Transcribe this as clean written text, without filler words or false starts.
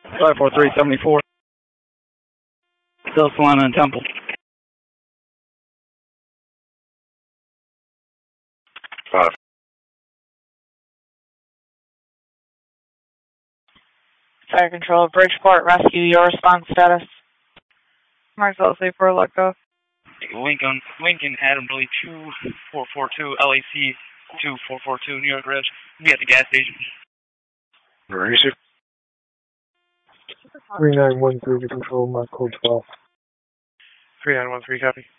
54374. South Salina and Temple. Fire Control, Bridgeport Rescue, your response status. Marcel, say for let go. Lincoln, Adam Billy 2442, LAC 2442, New York Ridge. Be at the gas station. Where is it? 3913 to control, Mark code 12. 3913, copy.